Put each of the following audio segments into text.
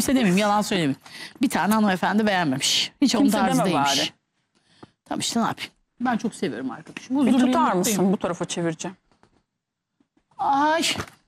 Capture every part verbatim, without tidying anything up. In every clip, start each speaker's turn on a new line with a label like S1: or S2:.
S1: kimse demeyeyim, yalan söylemeyeyim. Bir tane hanımefendi beğenmemiş. Hiç onun
S2: Kimse deme
S1: tarzıymış.
S2: bari.
S1: Tamam işte ne yapayım. Ben çok seviyorum arkadaşım.
S2: Bir
S1: Huzurluyum,
S2: tutar
S1: mutluyum.
S2: mısın? Bu tarafa çevireceğim.
S1: Ay.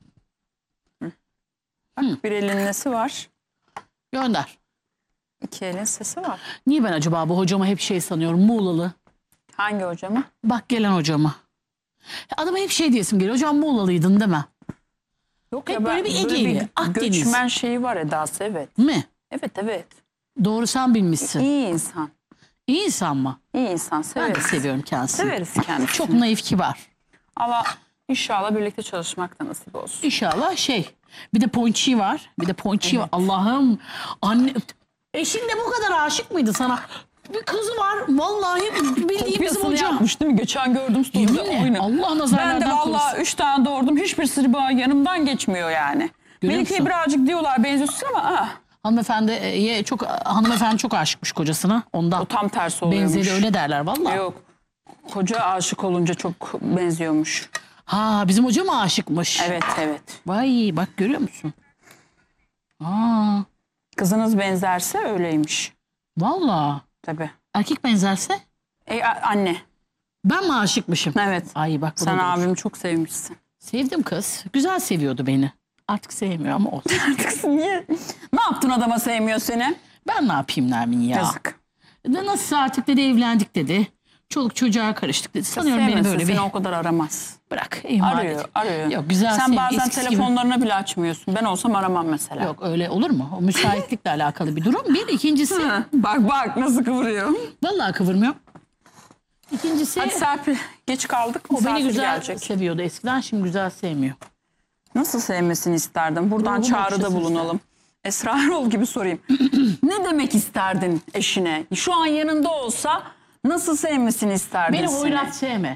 S2: Bir elin nesi var?
S1: Gönder.
S2: İki elin sesi var.
S1: Niye ben acaba bu hocama hep şey sanıyorum, Muğlalı?
S2: Hangi hocamı?
S1: Bak gelen hocama. Adama hep şey diyesim geliyor. Hocam Muğlalıydın değil mi?
S2: Yok
S1: Hep
S2: ya,
S1: böyle
S2: ben-
S1: bir
S2: böyle
S1: Ege'li,
S2: bir
S1: Akdeniz.
S2: göçmen şeyi var edası, evet.
S1: Mi?
S2: Evet evet.
S1: Doğru, sen bilmişsin.
S2: İyi insan.
S1: İyi insan mı?
S2: İyi insan,
S1: Ben de
S2: severiz.
S1: seviyorum kendisini.
S2: Severiz kendisini.
S1: Çok naif, kibar.
S2: Ama inşallah birlikte çalışmak da nasip olsun.
S1: İnşallah şey. Bir de ponçi var. Bir de ponçi var. Allah'ım. Anne. Eşin de bu kadar aşık mıydı sana? Bir kızı var. Vallahi bildiğim bizim
S2: Kopyasını
S1: hocam.
S2: yapmış değil mi? Geçen gördüm story'de.
S1: Yeminle.
S2: Aynı.
S1: Allah nazarlardan
S2: Ben de vallahi
S1: korusun.
S2: üç tane doğurdum. Hiçbir sırba yanımdan geçmiyor yani.
S1: Görüyor
S2: Melike'ye
S1: musun?
S2: birazcık diyorlar benziyorsun ama ah,
S1: Hanımefendiye çok hanımefendi çok aşıkmış kocasına. Ondan.
S2: o tam tersi oluyormuş.
S1: Benzeri öyle derler vallahi.
S2: Yok. Koca aşık olunca çok benziyormuş.
S1: Ha, bizim hoca mı aşıkmış?
S2: Evet evet.
S1: Vay bak, görüyor musun? Aa,
S2: Kızınız benzerse öyleymiş.
S1: vallahi.
S2: Tabii.
S1: Erkek benzerse
S2: E, a- anne.
S1: ben mi aşıkmışım?
S2: Evet.
S1: Ay bak, bu
S2: Sen
S1: da doğru.
S2: abimi çok sevmişsin.
S1: Sevdim kız. Güzel seviyordu beni. Artık sevmiyor ama olsun.
S2: Artık niye? Ne yaptın adama sevmiyor seni?
S1: Ben ne yapayım Nermin ya?
S2: Yazık.
S1: De nasıl artık dedi, evlendik dedi. Çoluk çocuğa karıştık dedi. Sanıyorum beni
S2: Sevmesin,
S1: böyle
S2: seni
S1: bir
S2: o kadar aramaz.
S1: bırak. ihmal
S2: Arıyor,
S1: et.
S2: arıyor.
S1: Yok, güzel
S2: Sen
S1: sevgi,
S2: bazen
S1: eskisi gibi.
S2: telefonlarına bile açmıyorsun. Ben olsam aramam mesela.
S1: Yok, öyle olur mu? O müsaitlikle alakalı bir durum. Bir, ikincisi.
S2: Hı, bak bak nasıl kıvırıyor.
S1: Vallahi kıvırmıyor. İkincisi,
S2: Hadi Serpil, geç kaldık.
S1: o beni
S2: Misafir
S1: güzel
S2: gelecek.
S1: seviyordu eskiden, şimdi güzel sevmiyor.
S2: Nasıl sevmesini isterdim? Buradan
S1: Ruhum
S2: çağrıda
S1: okşasın
S2: bulunalım. Esra Erol gibi sorayım. Ne demek isterdin eşine? Şu an yanında olsa nasıl sevmesini isterdin
S1: Beni
S2: seni?
S1: hoyrat sevme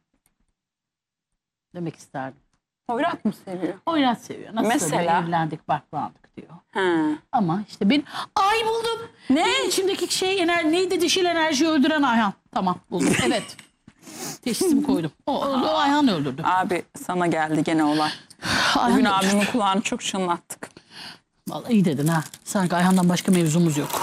S1: demek isterdim.
S2: Hoyrat mı seviyor?
S1: Hoyrat seviyor. Nasıl
S2: Mesela?
S1: diyor, evlendik baklandık diyor.
S2: He.
S1: Ama işte ben ay buldum.
S2: Ne?
S1: Benim içimdeki şey ener neydi, dişil enerjiyi öldüren Ayhan. Tamam, buldum. Evet. Teşhisimi koydum. O, o, o Ayhan öldürdü.
S2: Abi sana geldi gene olay.
S1: Ayhan
S2: Bugün
S1: öldürdü.
S2: abimin kulağını çok çınlattık.
S1: Vallahi iyi dedin ha. Sanki Ayhan'dan başka mevzumuz yok.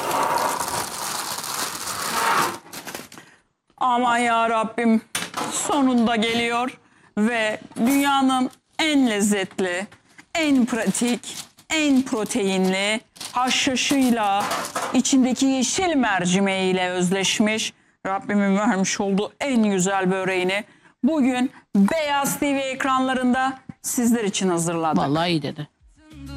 S2: Aman ya Rabbim, sonunda geliyor ve dünyanın en lezzetli, en pratik, en proteinli haşhaşıyla, içindeki yeşil mercimeğiyle özleşmiş Rabbimin vermiş olduğu en güzel böreğini bugün Beyaz T V ekranlarında sizler için hazırladık.
S1: Vallahi iyi dedi.